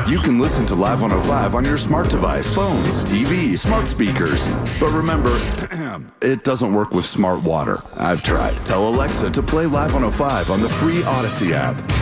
You can listen to Live 105 on your smart device, phones, TV, smart speakers. But remember, it doesn't work with smart water. I've tried. Tell Alexa to play Live 105 on the free Odyssey app.